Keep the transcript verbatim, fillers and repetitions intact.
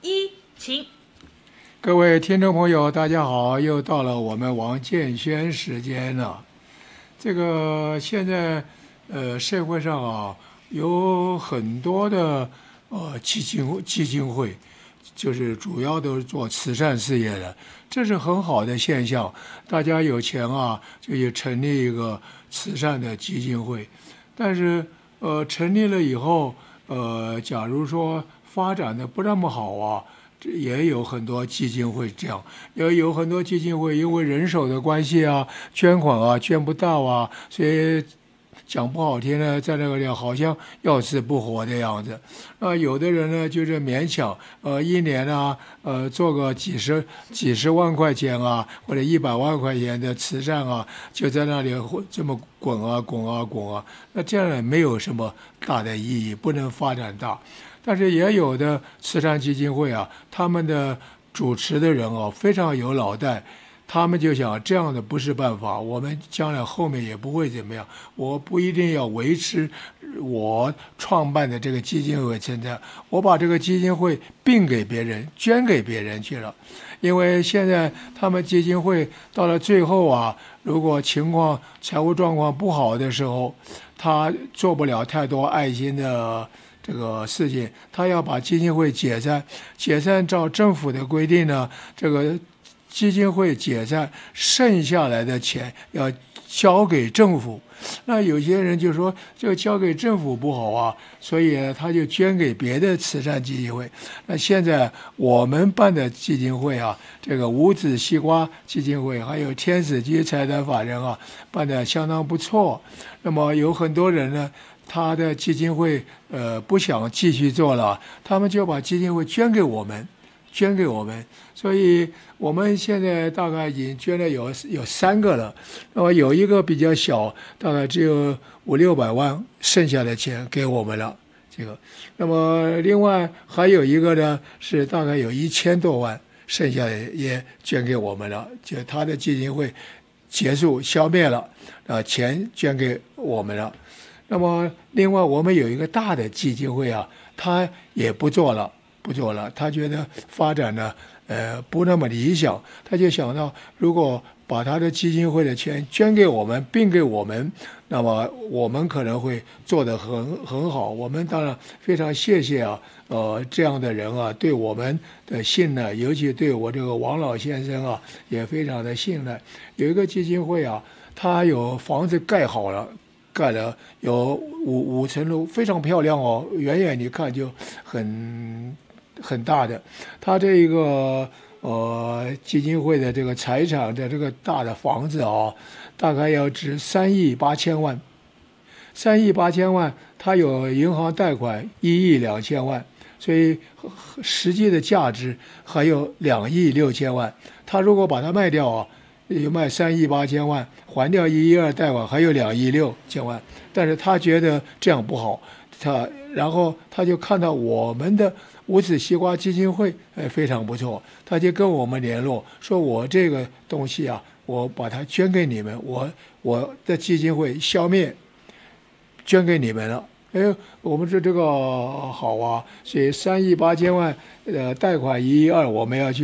一，请。 各位听众朋友，大家好，又到了我们王建轩时间了。这个现在呃社会上啊有很多的呃基金基金会，就是主要都是做慈善事业的，这是很好的现象。大家有钱啊，就也成立一个慈善的基金会。但是呃成立了以后，呃假如说发展的不那么好啊，也有很多基金会这样，也有很多基金会因为人手的关系啊，捐款啊捐不到啊，所以讲不好听呢，在那个地方好像要死不活的样子。那有的人呢，就是勉强，呃，一年啊，呃，做个几十几十万块钱啊，或者一百万块钱的慈善啊，就在那里这么滚啊滚啊滚啊，那这样也没有什么大的意义，不能发展大。但是也有的慈善基金会啊，他们的主持的人啊非常有脑袋，他们就想这样的不是办法，我们将来后面也不会怎么样，我不一定要维持我创办的这个基金会存在，我把这个基金会并给别人，捐给别人去了。因为现在他们基金会到了最后啊，如果情况财务状况不好的时候，他做不了太多爱心的这个事情，他要把基金会解散，解散照政府的规定呢，这个基金会解散，剩下来的钱要交给政府。那有些人就说这个交给政府不好啊，所以他就捐给别的慈善基金会。那现在我们办的基金会啊，这个无籽西瓜基金会还有天使基财团法人啊，办得相当不错。那么有很多人呢，他的基金会呃不想继续做了，他们就把基金会捐给我们，捐给我们。所以我们现在大概已经捐了有有三个了，那么有一个比较小，大概只有五六百万，剩下的钱给我们了。这个，那么另外还有一个呢，是大概有一千多万，剩下的也捐给我们了，就他的基金会结束消灭了，啊，钱捐给我们了。那么另外我们有一个大的基金会啊，他也不做了，不做了，他觉得发展呢，呃，不那么理想，他就想到如果把他的基金会的钱捐给我们，并给我们，那么我们可能会做得很很好。我们当然非常谢谢啊，呃，这样的人啊，对我们的信赖，尤其对我这个王老先生啊，也非常的信赖。有一个基金会啊，他有房子盖好了。盖了有五五层楼，非常漂亮哦，远远你看就很很大的。他这个呃基金会的这个财产的这个大的房子啊，大概要值三亿八千万，三亿八千万，他有银行贷款一亿两千万，所以实际的价值还有两亿六千万。他如果把它卖掉啊，有卖三亿八千万，还掉一亿二贷款，还有两亿六千万。但是他觉得这样不好，他然后他就看到我们的无籽西瓜基金会，哎，非常不错，他就跟我们联络，说我这个东西啊，我把它捐给你们，我我的基金会消灭，捐给你们了。哎，我们说这个好啊，所以三亿八千万，呃，贷款一亿二，我们要去。